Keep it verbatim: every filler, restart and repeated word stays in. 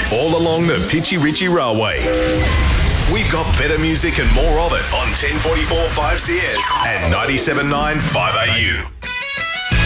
all along the Pitchy Ritchie Railway. We've got better music and more of it on ten forty-four five C S and ninety-seven point nine five A U.